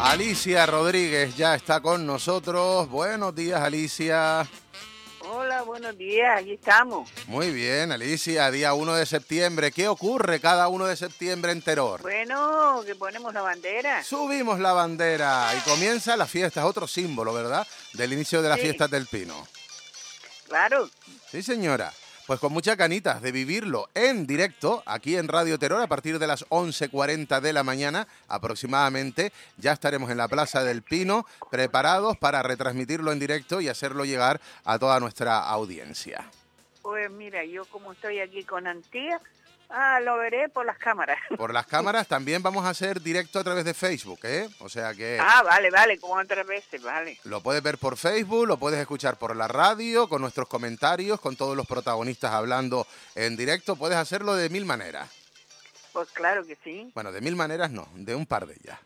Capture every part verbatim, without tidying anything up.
Alicia Rodríguez ya está con nosotros. Buenos días, Alicia. Hola, buenos días, aquí estamos. Muy bien, Alicia, día uno de septiembre. ¿Qué ocurre cada uno de septiembre en Teror? Bueno, que ponemos la bandera. Subimos la bandera y comienza la fiesta, es otro símbolo, ¿verdad? Del inicio de las Sí. fiestas del Pino. Claro. Sí, señora. Pues con muchas ganitas de vivirlo en directo, aquí en Radio Teror, a partir de las once cuarenta de la mañana aproximadamente, ya estaremos en la Plaza del Pino, preparados para retransmitirlo en directo y hacerlo llegar a toda nuestra audiencia. Pues mira, yo como estoy aquí con Antía, ah, lo veré por las cámaras. Por las cámaras también vamos a hacer directo a través de Facebook, ¿eh? O sea que... Ah, vale, vale, como otras veces, vale. Lo puedes ver por Facebook, lo puedes escuchar por la radio, con nuestros comentarios, con todos los protagonistas hablando en directo. Puedes hacerlo de mil maneras. Pues claro que sí. Bueno, de mil maneras no, de un par de ellas.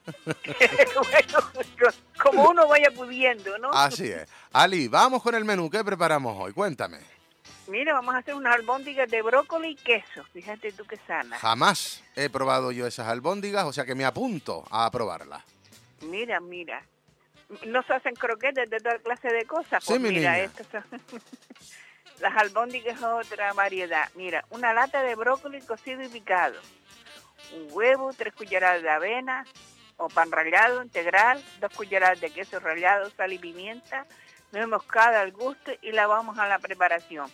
Bueno, como uno vaya pudiendo, ¿no? Así es. Ali, vamos con el menú. ¿Qué preparamos hoy? Cuéntame. Mira, vamos a hacer unas albóndigas de brócoli y queso. Fíjate tú qué sana. Jamás he probado yo esas albóndigas, o sea que me apunto a probarlas. Mira, mira. No se hacen croquetes de toda clase de cosas. Sí, Pues mi mira, niña. estas son... Las albóndigas es otra variedad. Mira, una lata de brócoli cocido y picado. Un huevo, tres cucharadas de avena o pan rallado integral, dos cucharadas de queso rallado, sal y pimienta, nuez moscada al gusto y la vamos a la preparación.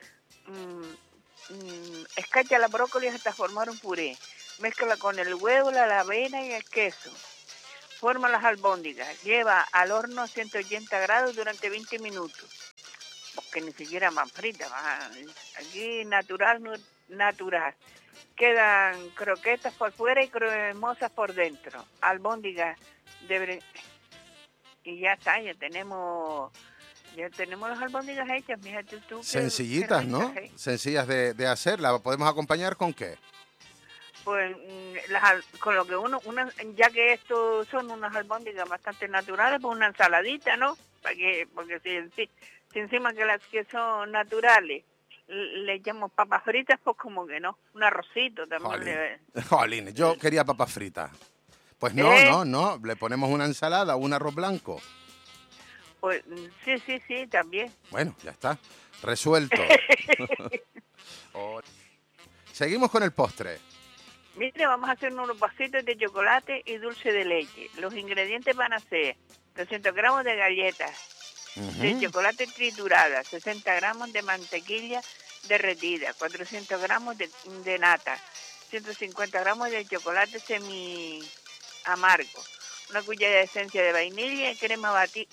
Mm, mm, escacha la brócoli hasta formar un puré. Mézcala con el huevo, la avena y el queso. Forma las albóndigas. Lleva al horno a ciento ochenta grados durante veinte minutos. Porque ni siquiera van fritas. Van aquí natural, natural. Quedan croquetas por fuera y cremosas por dentro. Albóndigas de bre... Y ya está, ya tenemos... Ya tenemos las albóndigas hechas, fíjate tú. Qué, Sencillitas, qué ¿no? ricas, ¿eh? Sencillas de, de hacer. ¿La podemos acompañar con qué? Pues mm, las, al- con lo que uno, una, ya que estos son unas albóndigas bastante naturales, pues una ensaladita, ¿no? Para que, porque si, si, si encima que las que son naturales l- le echamos papas fritas, pues como que no. Un arrocito también. Jolín. Le, Jolín, yo quería papas fritas. Pues no, ¿Eh? no, no. Le ponemos una ensalada o un arroz blanco. pues mm, sí, sí, sí, también. Bueno, ya está. Resuelto. Oh. Seguimos con el postre. Mire, vamos a hacer unos vasitos de chocolate y dulce de leche. Los ingredientes van a ser doscientos gramos de galletas de Ujú. chocolate triturada, sesenta gramos de mantequilla derretida, cuatrocientos gramos de, de nata, ciento cincuenta gramos de chocolate semi amargo, una cucharada de esencia de vainilla y crema batida,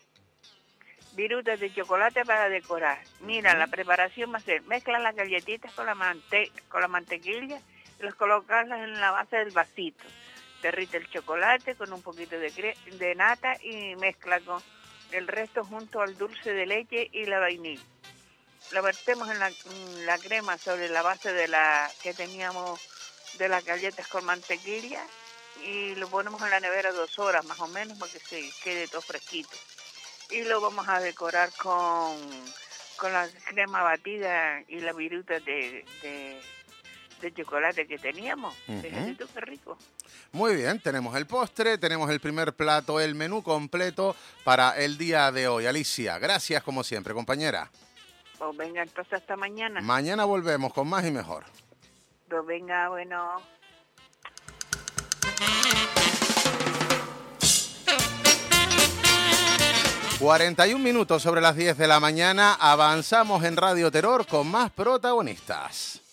virutas de chocolate para decorar. Mira, la preparación va a ser, mezcla las galletitas con la, mante con la mantequilla y las colocas en la base del vasito. Derrite el chocolate con un poquito de, cre de nata y mezcla con el resto junto al dulce de leche y la vainilla. Lo vertemos en la, en la crema sobre la base de la que teníamos de las galletas con mantequilla y lo ponemos en la nevera dos horas más o menos para que se quede todo fresquito. Y lo vamos a decorar con, con la crema batida y la viruta de, de, de chocolate que teníamos. Ujú. Fíjate tú qué rico. Muy bien, tenemos el postre, tenemos el primer plato, el menú completo para el día de hoy. Alicia, gracias como siempre, compañera. Pues venga, entonces hasta mañana. Mañana volvemos con más y mejor. Pues venga, bueno. cuarenta y un minutos sobre las diez de la mañana, avanzamos en Radio Teror con más protagonistas.